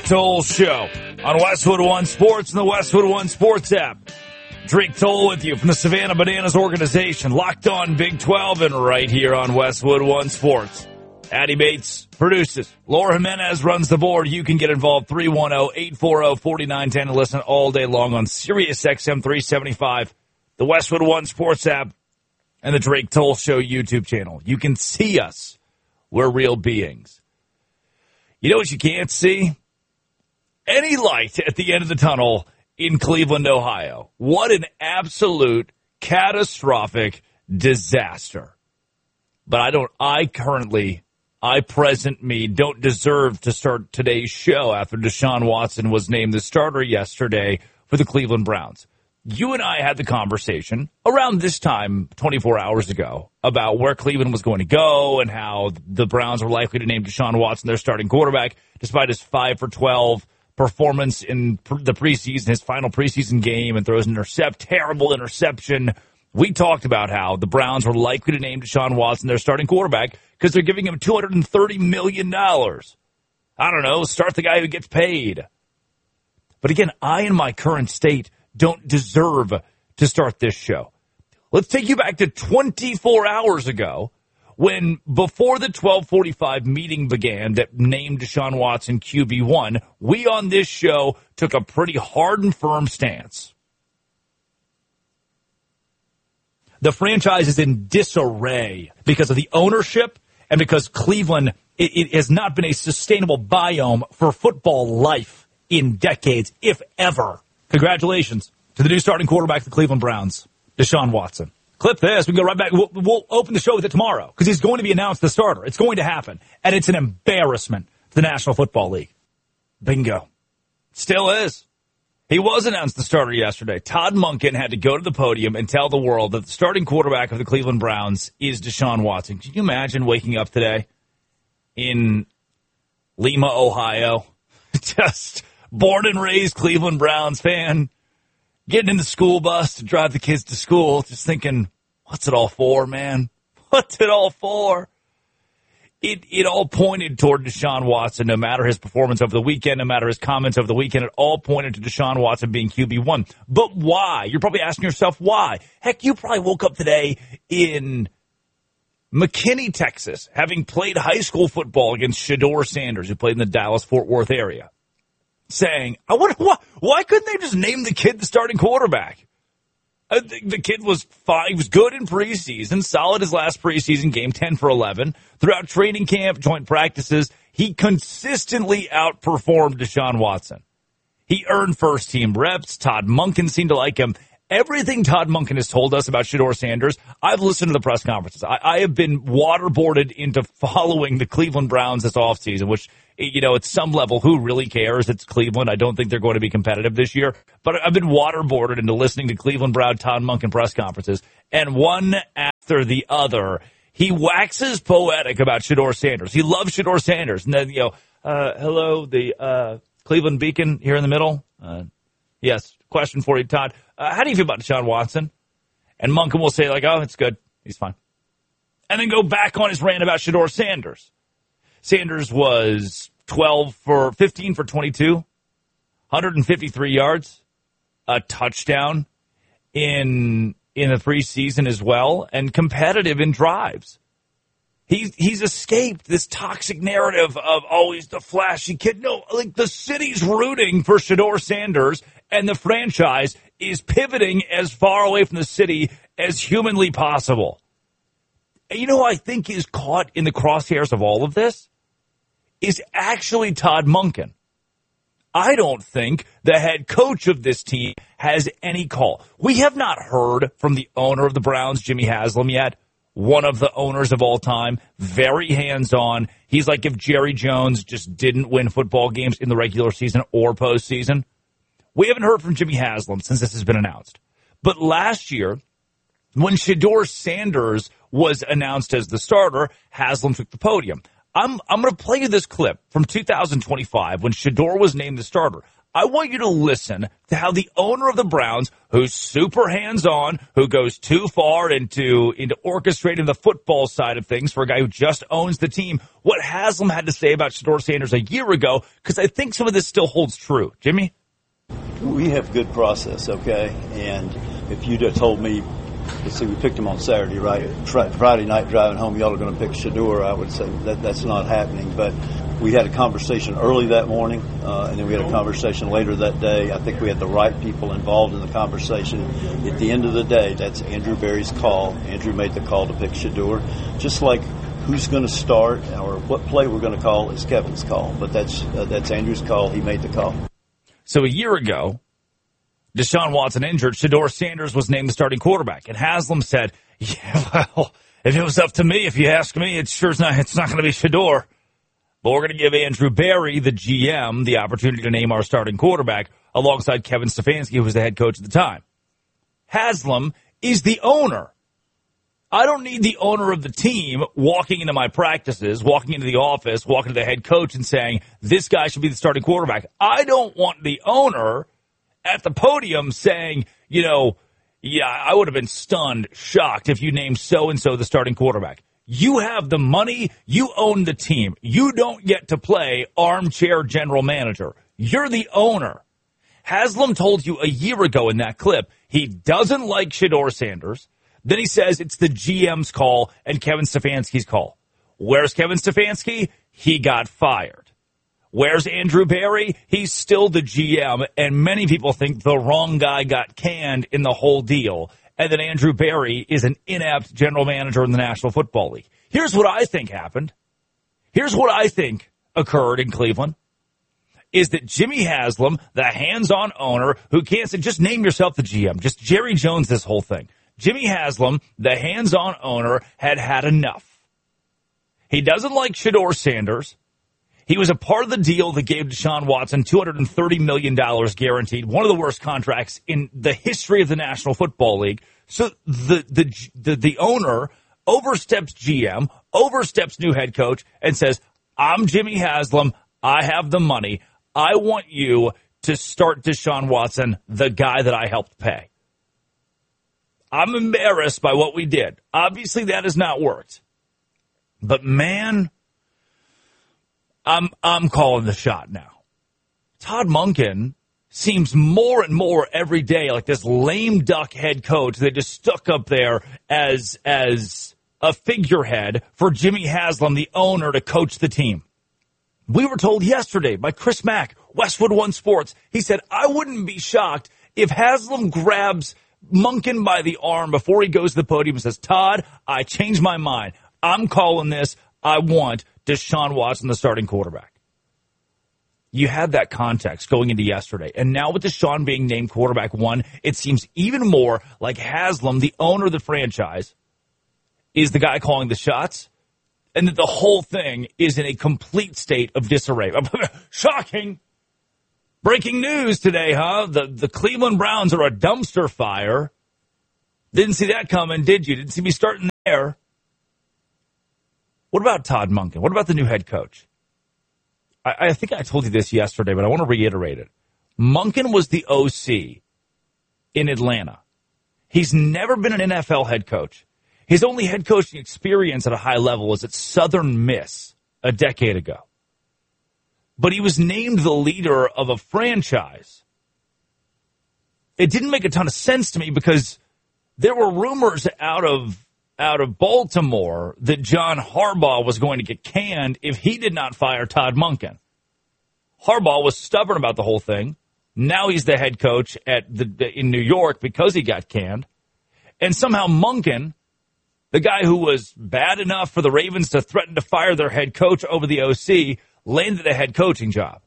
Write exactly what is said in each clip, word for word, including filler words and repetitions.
Toll Show on Westwood One Sports and the Westwood One Sports app. Drake Toll with you from the Savannah Bananas organization, locked on Big twelve and right here on Westwood One Sports. Addie Bates produces. Laura Jimenez runs the board. You can get involved three one zero, eight four zero, four nine one zero and listen all day long on Sirius X M three seventy-five, the Westwood One Sports app, and the Drake Toll Show YouTube channel. You can see us. We're real beings. You know what you can't see? Any light at the end of the tunnel in Cleveland, Ohio. What an absolute catastrophic disaster. But I don't, I currently, I present me, don't deserve to start today's show after Deshaun Watson was named the starter yesterday for the Cleveland Browns. You and I had the conversation around this time twenty-four hours ago about where Cleveland was going to go and how the Browns were likely to name Deshaun Watson their starting quarterback despite his five for twelve performance in the preseason, his final preseason game, and throws an intercept, terrible interception. We talked about how the Browns were likely to name Deshaun Watson their starting quarterback because they're giving him two hundred thirty million dollars. I don't know, start the guy who gets paid. But again, I, in my current state, don't deserve to start this show. Let's take you back to twenty-four hours ago when, before the twelve forty-five meeting began that named Deshaun Watson Q B one, we on this show took a pretty hard and firm stance. The franchise is in disarray because of the ownership and because Cleveland, it, it has not been a sustainable biome for football life in decades, if ever. Congratulations to the new starting quarterback of the Cleveland Browns, Deshaun Watson. Clip this. We can go right back. We'll, we'll open the show with it tomorrow because he's going to be announced the starter. It's going to happen. And it's an embarrassment to the National Football League. Bingo. Still is. He was announced the starter yesterday. Todd Monken had to go to the podium and tell the world that the starting quarterback of the Cleveland Browns is Deshaun Watson. Can you imagine waking up today in Lima, Ohio? Just born and raised Cleveland Browns fan, getting in the school bus to drive the kids to school, just thinking, what's it all for, man? What's it all for? It it all pointed toward Deshaun Watson, no matter his performance over the weekend, no matter his comments over the weekend. It all pointed to Deshaun Watson being Q B one. But why? You're probably asking yourself why. Heck, you probably woke up today in McKinney, Texas, having played high school football against Shedeur Sanders, who played in the Dallas-Fort Worth area, saying, I wonder why, why couldn't they just name the kid the starting quarterback? Uh, the, the kid was fine. He was good in preseason, solid his last preseason game, ten for eleven. Throughout training camp, joint practices, he consistently outperformed Deshaun Watson. He earned first-team reps. Todd Monken seemed to like him. Everything Todd Monken has told us about Shedeur Sanders, I've listened to the press conferences. I, I have been waterboarded into following the Cleveland Browns this offseason, which, you know, at some level, who really cares? It's Cleveland. I don't think they're going to be competitive this year. But I've been waterboarded into listening to Cleveland Brown Todd Monken press conferences. And one after the other, he waxes poetic about Shedeur Sanders. He loves Shedeur Sanders. And then, you know, uh, hello, the uh, Cleveland Beacon here in the middle. Uh, yes, question for you, Todd. Uh, how do you feel about Deshaun Watson? And Monken will say, like, oh, it's good. He's fine. And then go back on his rant about Shedeur Sanders. Sanders was twelve for fifteen for twenty-two, one hundred fifty-three yards, a touchdown in in the preseason as well, and competitive in drives. He's he's escaped this toxic narrative of, oh, he's the flashy kid. No, like, the city's rooting for Shedeur Sanders, and the franchise is pivoting as far away from the city as humanly possible. And you know who I think is caught in the crosshairs of all of this? Is actually Todd Monken. I don't think the head coach of this team has any call. We have not heard from the owner of the Browns, Jimmy Haslam, yet. One of the owners of all time, very hands-on. He's like if Jerry Jones just didn't win football games in the regular season or postseason. We haven't heard from Jimmy Haslam since this has been announced. But last year, when Shedeur Sanders was announced as the starter, Haslam took the podium. I'm I'm going to play you this clip from two thousand twenty-five when Shedeur was named the starter. I want you to listen to how the owner of the Browns, who's super hands-on, who goes too far into, into orchestrating the football side of things for a guy who just owns the team, what Haslam had to say about Shedeur Sanders a year ago, because I think some of this still holds true. Jimmy? We have good process, okay? And if you'd have told me, let's see, we picked him on Saturday, right? Friday night driving home, y'all are going to pick Shedeur, I would say that that's not happening. But we had a conversation early that morning, uh, and then we had a conversation later that day. I think we had the right people involved in the conversation. At the end of the day, that's Andrew Berry's call. Andrew made the call to pick Shedeur. Just like who's going to start or what play we're going to call is Kevin's call. But that's uh, that's Andrew's call. He made the call. So a year ago, Deshaun Watson injured, Shedeur Sanders was named the starting quarterback. And Haslam said, yeah, well, if it was up to me, if you ask me, it's sure it's not, it's not going to be Shedeur. But we're going to give Andrew Berry, the G M, the opportunity to name our starting quarterback alongside Kevin Stefanski, who was the head coach at the time. Haslam is the owner. I don't need the owner of the team walking into my practices, walking into the office, walking to the head coach and saying, this guy should be the starting quarterback. I don't want the owner at the podium saying, you know, yeah, I would have been stunned, shocked if you named so-and-so the starting quarterback. You have the money. You own the team. You don't get to play armchair general manager. You're the owner. Haslam told you a year ago in that clip he doesn't like Shedeur Sanders. Then he says it's the G M's call and Kevin Stefanski's call. Where's Kevin Stefanski? He got fired. Where's Andrew Berry? He's still the G M, and many people think the wrong guy got canned in the whole deal, and that Andrew Berry is an inept general manager in the National Football League. Here's what I think happened. Here's what I think occurred in Cleveland, is that Jimmy Haslam, the hands-on owner, who can't say, just name yourself the G M, just Jerry Jones this whole thing. Jimmy Haslam, the hands-on owner, had had enough. He doesn't like Shedeur Sanders. He was a part of the deal that gave Deshaun Watson two hundred thirty million dollars guaranteed, one of the worst contracts in the history of the National Football League. So the the the, the owner oversteps G M, oversteps new head coach, and says, I'm Jimmy Haslam. I have the money. I want you to start Deshaun Watson, the guy that I helped pay. I'm embarrassed by what we did. Obviously, that has not worked. But, man, I'm I'm calling the shot now. Todd Monken seems more and more every day like this lame duck head coach that just stuck up there as as a figurehead for Jimmy Haslam, the owner, to coach the team. We were told yesterday by Chris Mack, Westwood One Sports, he said, I wouldn't be shocked if Haslam grabs Monken by the arm before he goes to the podium and says, Todd, I changed my mind. I'm calling this. I want Deshaun Watson, the starting quarterback. You had that context going into yesterday. And now with Deshaun being named quarterback one, it seems even more like Haslam, the owner of the franchise, is the guy calling the shots, and that the whole thing is in a complete state of disarray. Shocking. Breaking news today, huh? The the Cleveland Browns are a dumpster fire. Didn't see that coming, did you? Didn't see me starting there. What about Todd Monken? What about the new head coach? I, I think I told you this yesterday, but I want to reiterate it. Monken was the O C in Atlanta. He's never been an N F L head coach. His only head coaching experience at a high level was at Southern Miss a decade ago. But he was named the leader of a franchise. It didn't make a ton of sense to me because there were rumors out of out of Baltimore that John Harbaugh was going to get canned if he did not fire Todd Monken. Harbaugh was stubborn about the whole thing. Now he's the head coach at the in New York because he got canned. And somehow Monken, the guy who was bad enough for the Ravens to threaten to fire their head coach over the O C, landed a head coaching job.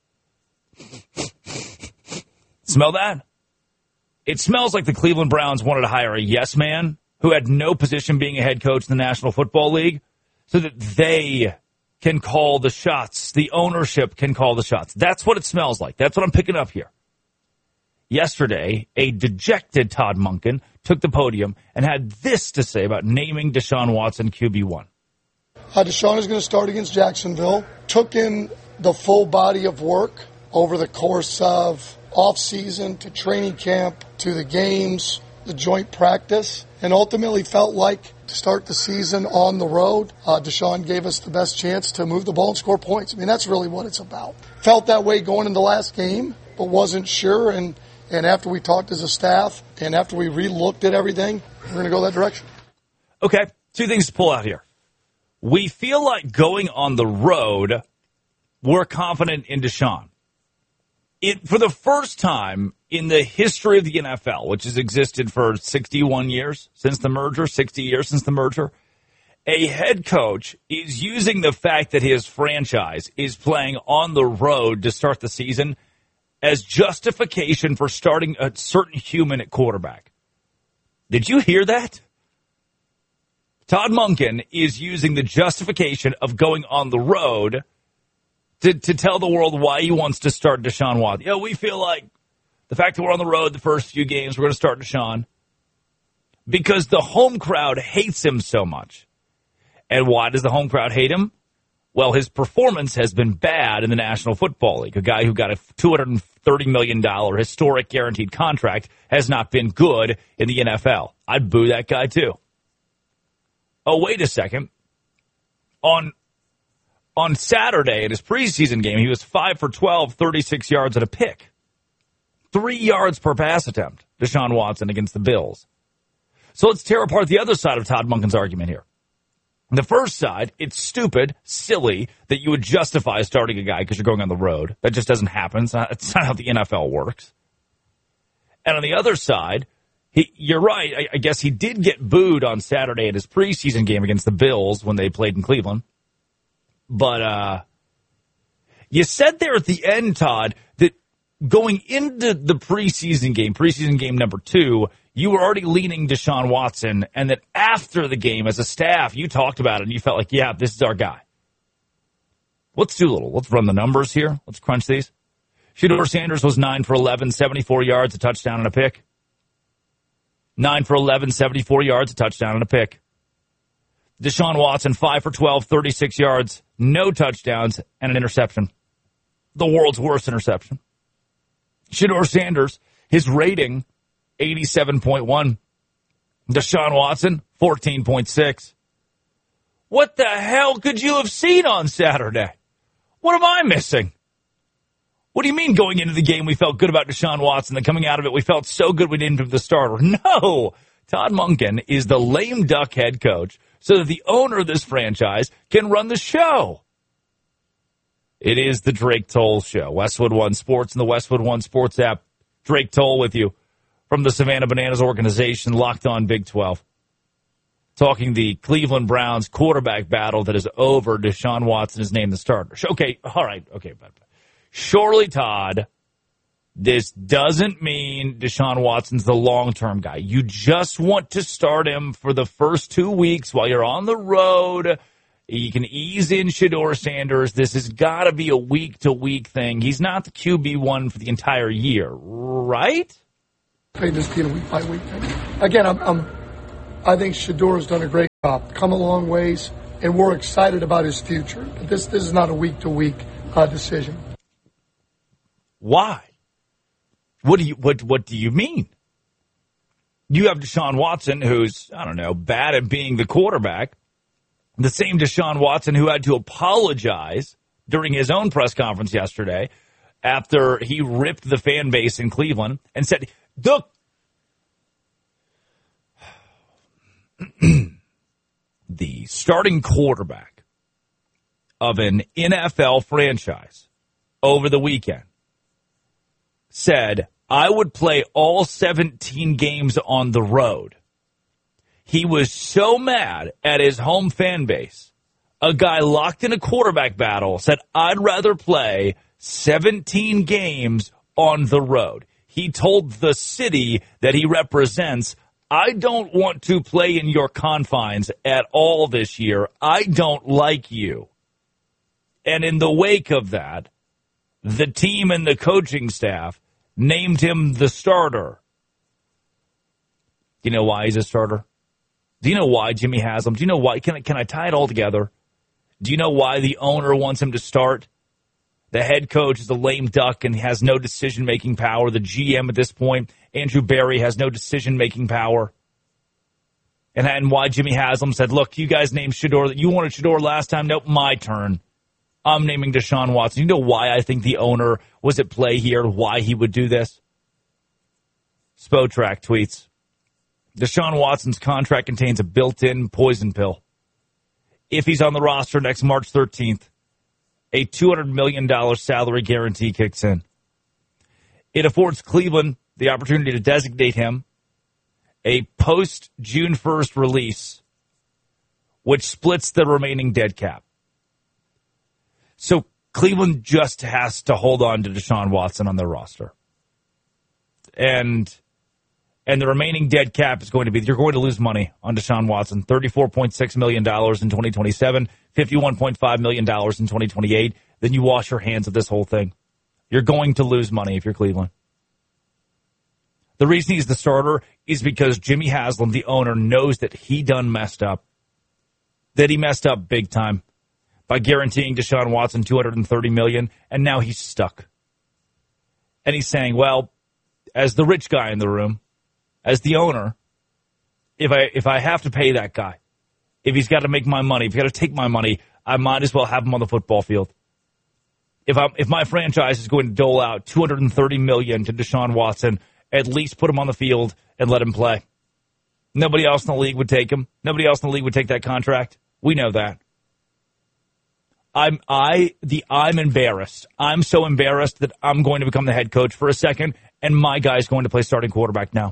Smell that? It smells like the Cleveland Browns wanted to hire a yes man who had no position being a head coach in the National Football League so that they can call the shots. The ownership can call the shots. That's what it smells like. That's what I'm picking up here. Yesterday, a dejected Todd Monken took the podium and had this to say about naming Deshaun Watson Q B one. Uh, Deshaun is going to start against Jacksonville. Took in the full body of work over the course of off-season to training camp to the games, the joint practice, and ultimately felt like to start the season on the road, uh, Deshaun gave us the best chance to move the ball and score points. I mean, that's really what it's about. Felt that way going into last game, but wasn't sure. And, and after we talked as a staff and after we re-looked at everything, we're going to go that direction. Okay, two things to pull out here. We feel like going on the road, we're confident in Deshaun. It, for the first time in the history of the N F L, which has existed for sixty-one years since the merger, sixty years since the merger, a head coach is using the fact that his franchise is playing on the road to start the season as justification for starting a certain human at quarterback. Did you hear that? Todd Monken is using the justification of going on the road to, to tell the world why he wants to start Deshaun Watson. You know, we feel like the fact that we're on the road the first few games, we're going to start Deshaun because the home crowd hates him so much. And why does the home crowd hate him? Well, his performance has been bad in the National Football League. A guy who got a two hundred thirty million dollars historic guaranteed contract has not been good in the N F L. I'd boo that guy too. Oh, wait a second. On on Saturday in his preseason game, he was five for twelve, thirty-six yards and a pick. Three yards per pass attempt, Deshaun Watson against the Bills. So let's tear apart the other side of Todd Monken's argument here. The first side, it's stupid, silly that you would justify starting a guy because you're going on the road. That just doesn't happen. It's not, it's not how the N F L works. And on the other side, He, you're right. I, I guess he did get booed on Saturday at his preseason game against the Bills when they played in Cleveland. But uh, you said there at the end, Todd, that going into the preseason game, preseason game number two, you were already leaning Deshaun Watson, and that after the game, as a staff, you talked about it, and you felt like, yeah, this is our guy. Let's do a little. Let's run the numbers here. Let's crunch these. Shedeur Sanders was nine for eleven, seventy-four yards, a touchdown and a pick. nine for eleven, seventy-four yards, a touchdown and a pick. Deshaun Watson, five for twelve, thirty-six yards, no touchdowns, and an interception. The world's worst interception. Shedeur Sanders, his rating, eighty-seven point one. Deshaun Watson, fourteen point six. What the hell could you have seen on Saturday? What am I missing? What do you mean going into the game we felt good about Deshaun Watson, then coming out of it we felt so good we didn't have the starter? No! Todd Monken is the lame duck head coach so that the owner of this franchise can run the show. It is the Drake Toll Show. Westwood One Sports and the Westwood One Sports app. Drake Toll with you from the Savannah Bananas organization, Locked On Big twelve. Talking the Cleveland Browns quarterback battle that is over. Deshaun Watson is named the starter. Okay, all right, okay, but surely, Todd, this doesn't mean Deshaun Watson's the long-term guy. You just want to start him for the first two weeks while you're on the road. You can ease in Shedeur Sanders. This has got to be a week-to-week thing. He's not the Q B one for the entire year, right? Play this team week by week. Again, I'm, I'm, I think Shedeur has done a great job. Come a long ways, and we're excited about his future. But this, this is not a week-to-week uh, decision. Why? What do you what what do you mean? You have Deshaun Watson, who's, I don't know, bad at being the quarterback. The same Deshaun Watson who had to apologize during his own press conference yesterday after he ripped the fan base in Cleveland and said, look, the starting quarterback of an N F L franchise over the weekend said, I would play all seventeen games on the road. He was so mad at his home fan base. A guy locked in a quarterback battle said, I'd rather play seventeen games on the road. He told the city that he represents, I don't want to play in your confines at all this year. I don't like you. And in the wake of that, the team and the coaching staff named him the starter. Do you know why he's a starter? Do you know why Jimmy has him? Do you know why? Can I, can I tie it all together? Do you know why the owner wants him to start? The head coach is a lame duck and has no decision-making power. The G M at this point, Andrew Berry, has no decision-making power. And, and why Jimmy Haslam said, look, you guys named Shedeur. You wanted Shedeur last time. Nope, my turn. I'm naming Deshaun Watson. You know why I think the owner was at play here, why he would do this? Spotrac tweets, Deshaun Watson's contract contains a built-in poison pill. If he's on the roster next March thirteenth, a two hundred million dollars salary guarantee kicks in. It affords Cleveland the opportunity to designate him a post-June first release, which splits the remaining dead cap. So Cleveland just has to hold on to Deshaun Watson on their roster. And and the remaining dead cap is going to be, you're going to lose money on Deshaun Watson, thirty-four point six million dollars in twenty twenty-seven, fifty-one point five million dollars in twenty twenty-eight. Then you wash your hands of this whole thing. You're going to lose money if you're Cleveland. The reason he's the starter is because Jimmy Haslam, the owner, knows that he done messed up. That he messed up big time by guaranteeing Deshaun Watson two hundred thirty million dollars, and now he's stuck. And he's saying, well, as the rich guy in the room, as the owner, if I if I have to pay that guy, if he's got to make my money, if he's got to take my money, I might as well have him on the football field. If I'm if my franchise is going to dole out two hundred thirty million dollars to Deshaun Watson, at least put him on the field and let him play. Nobody else in the league would take him. Nobody else in the league would take that contract. We know that. I'm I the I'm embarrassed. I'm so embarrassed that I'm going to become the head coach for a second, and my guy's going to play starting quarterback now.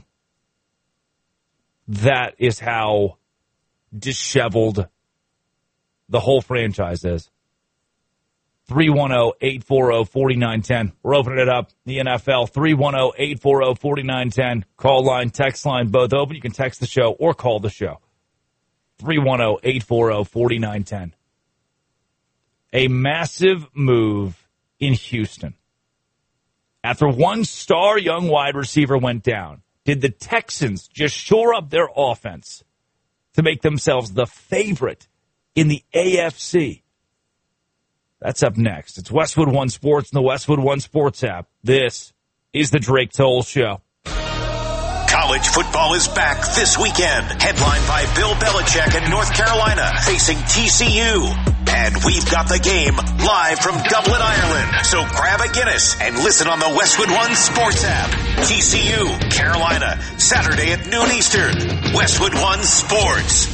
That is how disheveled the whole franchise is. three one zero, eight four zero, four nine one zero. We're opening it up. The N F L, three one zero, eight four zero, four nine one zero. Call line, text line, both open. You can text the show or call the show. three one zero, eight four zero, four nine one zero. A massive move in Houston. After one star young wide receiver went down, did the Texans just shore up their offense to make themselves the favorite in the A F C? That's up next. It's Westwood One Sports and the Westwood One Sports app. This is the Drake Toll Show. College football is back this weekend. Headlined by Bill Belichick in North Carolina, facing T C U. And we've got the game live from Dublin, Ireland. So grab a Guinness and listen on the Westwood One Sports app. T C U, Carolina, Saturday at noon Eastern. Westwood One Sports.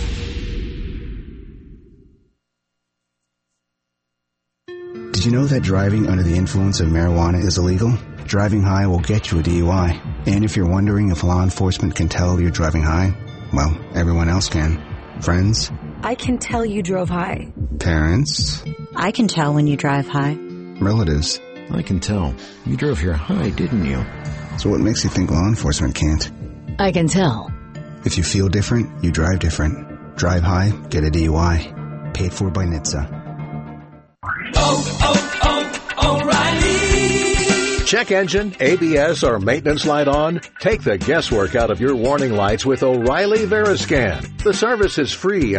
Did you know that driving under the influence of marijuana is illegal? Driving high will get you a D U I. And if you're wondering if law enforcement can tell you're driving high, well, everyone else can. Friends? I can tell you drove high. Parents? I can tell when you drive high. Relatives? I can tell. You drove here high, didn't you? So what makes you think law enforcement can't? I can tell. If you feel different, you drive different. Drive high, get a D U I. Paid for by N H T S A. Oh, oh, oh, O'Reilly. Check engine, A B S, or maintenance light on? Take the guesswork out of your warning lights with O'Reilly Veriscan. The service is free